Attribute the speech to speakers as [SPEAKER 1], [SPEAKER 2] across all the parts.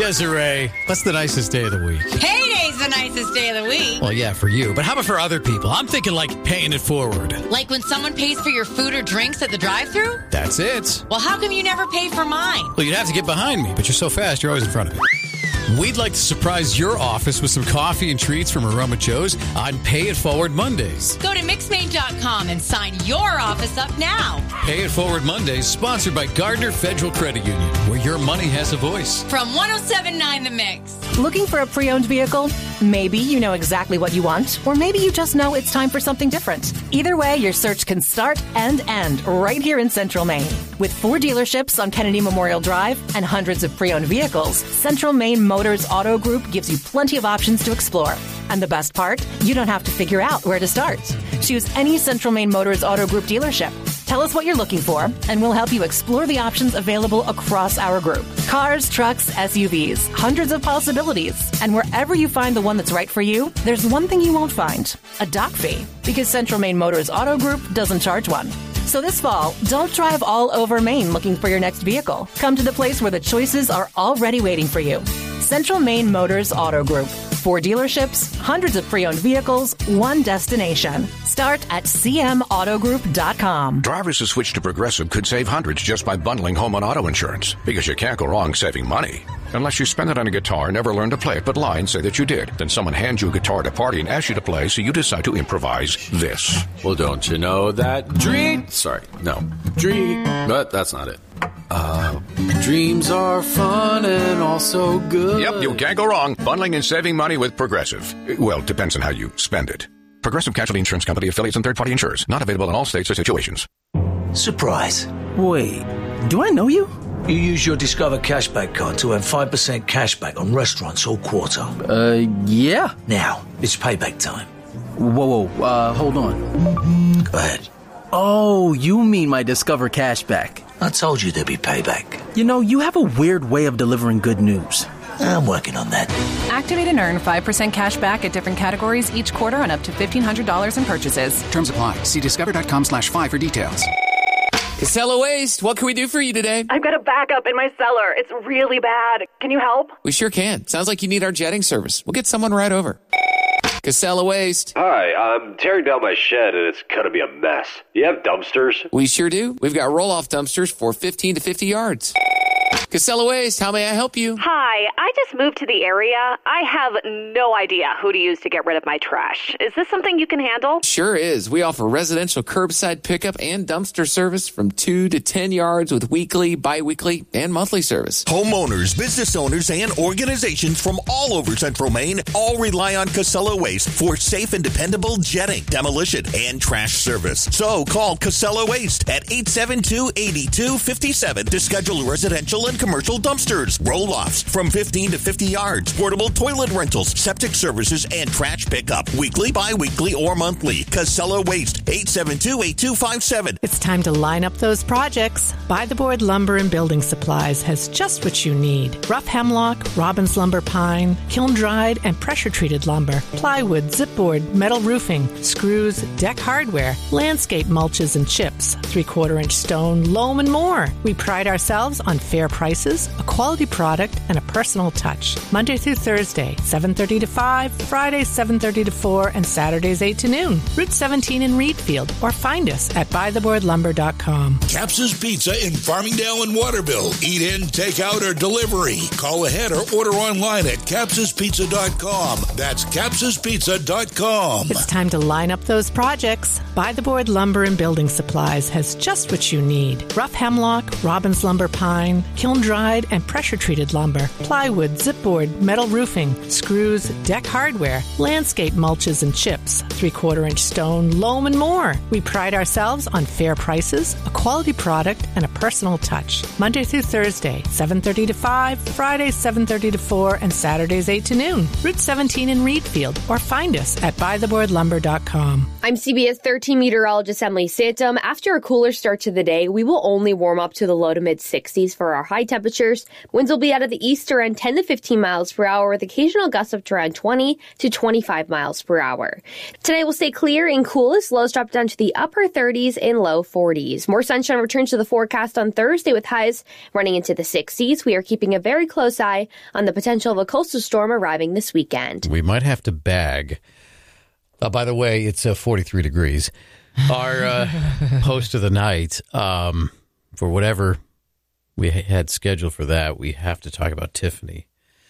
[SPEAKER 1] Desiree, what's the nicest day of the week?
[SPEAKER 2] Payday's the nicest day of the week.
[SPEAKER 1] Well, yeah, for you. But how about for other people? I'm thinking like paying it forward.
[SPEAKER 2] Like when someone pays for your food or drinks at the drive-thru?
[SPEAKER 1] That's it.
[SPEAKER 2] Well, how come you never pay for mine?
[SPEAKER 1] Well, you'd have to get behind me, but you're so fast, you're always in front of me. We'd like to surprise your office with some coffee and treats from Aroma Joe's on Pay It Forward Mondays.
[SPEAKER 2] Go to mixmain.com and sign your office up now.
[SPEAKER 1] Pay It Forward Mondays, sponsored by Gardner Federal Credit Union, where your money has a voice.
[SPEAKER 2] From 107.9 The Mix.
[SPEAKER 3] Looking for a pre-owned vehicle? Maybe you know exactly what you want, or maybe you just know it's time for something different. Either way, your search can start and end right here in Central Maine. With 4 dealerships on Kennedy Memorial Drive and hundreds of pre-owned vehicles, Central Maine Motors Auto Group gives you plenty of options to explore. And the best part? You don't have to figure out where to start. Choose any Central Maine Motors Auto Group dealership. Tell us what you're looking for, and we'll help you explore the options available across our group. Cars, trucks, SUVs, hundreds of possibilities. And wherever you find the one that's right for you, there's one thing you won't find: a dock fee. Because Central Maine Motors Auto Group doesn't charge one. So this fall, don't drive all over Maine looking for your next vehicle. Come to the place where the choices are already waiting for you. Central Maine Motors Auto Group. 4 dealerships, hundreds of pre-owned vehicles, one destination. Start at cmautogroup.com.
[SPEAKER 4] Drivers who switch to Progressive could save hundreds just by bundling home and auto insurance. Because you can't go wrong saving money. Unless you spend it on a guitar, never learn to play it, but lie and say that you did. Then someone hands you a guitar at a party and asks you to play, so you decide to improvise this.
[SPEAKER 5] Well, don't you know that but that's not it. Dreams are fun and also good.
[SPEAKER 4] Yep, you can't go wrong. Bundling and saving money with Progressive. Well, depends on how you spend it. Progressive Casualty Insurance Company, affiliates, and third-party insurers. Not available in all states or situations.
[SPEAKER 6] Surprise.
[SPEAKER 7] Wait, do I know you?
[SPEAKER 6] You use your Discover Cashback card to earn 5% cashback on restaurants all quarter.
[SPEAKER 7] Yeah.
[SPEAKER 6] Now, it's payback time.
[SPEAKER 7] Whoa, hold on.
[SPEAKER 6] Go ahead.
[SPEAKER 7] Oh, you mean my Discover Cashback.
[SPEAKER 6] I told you there'd be payback.
[SPEAKER 7] You know, you have a weird way of delivering good news.
[SPEAKER 6] I'm working on that.
[SPEAKER 8] Activate and earn 5% cash back at different categories each quarter on up to $1,500 in purchases.
[SPEAKER 9] Terms apply. See discover.com/5 for details.
[SPEAKER 10] Casella Waste, what can we do for you today?
[SPEAKER 11] I've got a backup in my cellar. It's really bad. Can you help?
[SPEAKER 10] We sure can. Sounds like you need our jetting service. We'll get someone right over. Casella Waste.
[SPEAKER 12] Hi, I'm tearing down my shed and it's going to be a mess. You have dumpsters?
[SPEAKER 10] We sure do. We've got roll-off dumpsters for 15 to 50 yards. Casella Waste, how may I help you?
[SPEAKER 11] Hi, I just moved to the area. I have no idea who to use to get rid of my trash. Is this something you can handle?
[SPEAKER 10] Sure is. We offer residential curbside pickup and dumpster service from 2 to 10 yards with weekly, bi-weekly, and monthly service.
[SPEAKER 13] Homeowners, business owners, and organizations from all over Central Maine all rely on Casella Waste for safe and dependable jetting, demolition, and trash service. So call Casella Waste at 872-8257 to schedule residential and commercial dumpsters, roll-offs from 15 to 50 yards, portable toilet rentals, septic services, and trash pickup. Weekly, bi-weekly, or monthly. Casella Waste, 872-8257.
[SPEAKER 14] It's time to line up those projects. By the Board Lumber and Building Supplies has just what you need. Rough hemlock, Robbins lumber pine, kiln-dried and pressure-treated lumber, plywood, zipboard, metal roofing, screws, deck hardware, landscape mulches and chips, 3/4-inch stone, loam, and more. We pride ourselves on fair prices, a quality product, and a personal touch. Monday through Thursday, 7:30 to 5, Fridays 7:30 to 4, and Saturdays 8 to noon. Route 17 in Reedfield, or find us at ByTheBoardLumber.com.
[SPEAKER 15] Capsa's Pizza in Farmingdale and Waterville. Eat in, take out, or delivery. Call ahead or order online at CapsasPizza.com. That's CapsasPizza.com.
[SPEAKER 14] It's time to line up those projects. By the Board Lumber and Building Supplies has just what you need. Rough hemlock, Robbins lumber pine, kiln-dried and pressure-treated lumber, plywood, zipboard, metal roofing, screws, deck hardware, landscape mulches and chips, 3/4-inch stone, loam, and more. We pride ourselves on fair prices, a quality product, and a personal touch. Monday through Thursday, 7:30 to 5, Fridays 7:30 to 4, and Saturdays 8 to noon. Route 17 in Reedfield, or find us at ByTheBoardLumber.com.
[SPEAKER 16] I'm CBS 13 meteorologist Emily Santum. After a cooler start to the day, we will only warm up to the low to mid 60s for our high temperatures. Winds will be out of the east around 10 to 15 miles per hour with occasional gusts up to around 20 to 25 miles per hour. Tonight will stay clear and cool as lows drop down to the upper 30s and low 40s. More sunshine returns to the forecast on Thursday with highs running into the 60s. We are keeping a very close eye on the potential of a coastal storm arriving this weekend.
[SPEAKER 1] We might have to bag. By the way, it's 43 degrees. Our post of the night, for whatever we had scheduled for that, we have to talk about Tiffany.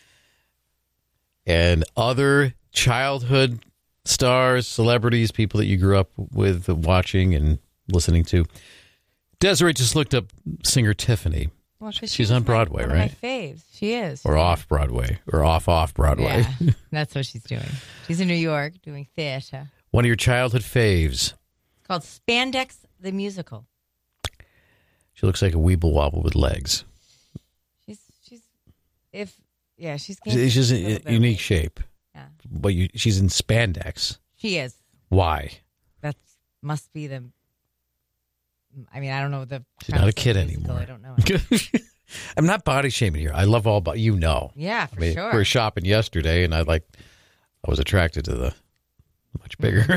[SPEAKER 1] And other childhood stars, celebrities, people that you grew up with watching and listening to. Desiree just looked up singer Tiffany.
[SPEAKER 2] Well,
[SPEAKER 1] she's on Broadway,
[SPEAKER 2] one
[SPEAKER 1] right?
[SPEAKER 2] of my faves. She is.
[SPEAKER 1] Or off Broadway, or off Broadway.
[SPEAKER 2] Yeah, that's what she's doing. She's in New York doing theater.
[SPEAKER 1] One of your childhood faves.
[SPEAKER 2] It's called Spandex the Musical.
[SPEAKER 1] She looks like a Weeble Wobble with legs.
[SPEAKER 2] She's a
[SPEAKER 1] unique shape.
[SPEAKER 2] Yeah.
[SPEAKER 1] But she's in spandex.
[SPEAKER 2] She is.
[SPEAKER 1] Why?
[SPEAKER 2] That must be the... I mean, I don't know the...
[SPEAKER 1] She's not a kid anymore.
[SPEAKER 2] I don't know.
[SPEAKER 1] I'm not body shaming here. I love all about you know.
[SPEAKER 2] Yeah, for sure.
[SPEAKER 1] We were shopping yesterday, and I was attracted to the much bigger.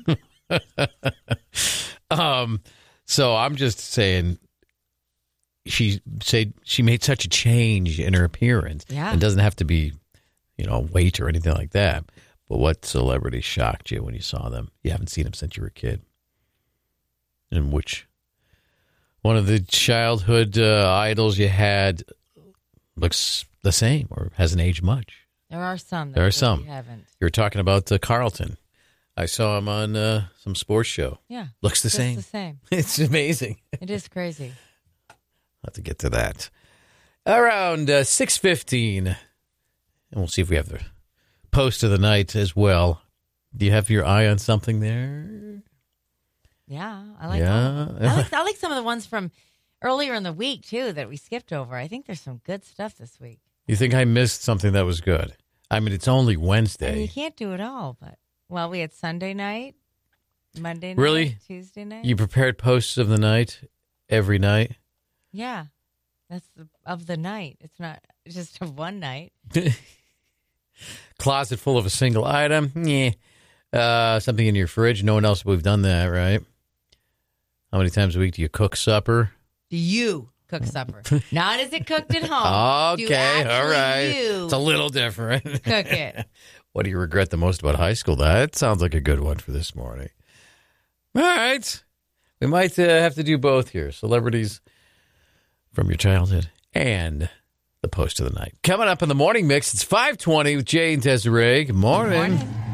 [SPEAKER 2] Mm-hmm.
[SPEAKER 1] So I'm just saying, she made such a change in her appearance.
[SPEAKER 2] Yeah,
[SPEAKER 1] it doesn't have to be, weight or anything like that. But what celebrity shocked you when you saw them? You haven't seen them since you were a kid. And which one of the childhood idols you had looks the same or hasn't aged much?
[SPEAKER 2] There are some.
[SPEAKER 1] There are some.
[SPEAKER 2] Haven't.
[SPEAKER 1] You were talking about Carlton. I saw him on some sports show.
[SPEAKER 2] Yeah.
[SPEAKER 1] Looks the same.
[SPEAKER 2] Looks the same.
[SPEAKER 1] It's amazing.
[SPEAKER 2] It is crazy.
[SPEAKER 1] I'll have to get to that. Around 6:15. And we'll see if we have the post of the night as well. Do you have your eye on something there?
[SPEAKER 2] Yeah, I like I like some of the ones from earlier in the week, too, that we skipped over. I think there's some good stuff this week.
[SPEAKER 1] You think I missed something that was good? I mean, it's only Wednesday.
[SPEAKER 2] I mean, you can't do it all, but, we had Sunday night, Monday night,
[SPEAKER 1] really?
[SPEAKER 2] Tuesday night.
[SPEAKER 1] You prepared posts of the night every night?
[SPEAKER 2] Yeah, that's of the night. It's not just of one night.
[SPEAKER 1] Closet full of a single item? Yeah. Something in your fridge? No one else we've done that, right? How many times a week do you cook supper?
[SPEAKER 2] Do you cook supper? Not as it cooked at home.
[SPEAKER 1] Okay, all right. It's a little different.
[SPEAKER 2] Cook it.
[SPEAKER 1] What do you regret the most about high school? That sounds like a good one for this morning. All right. We might have to do both here. Celebrities from your childhood and the post of the night. Coming up in the morning mix, it's 5:20 with Jay and Desiree. Good morning. Good morning.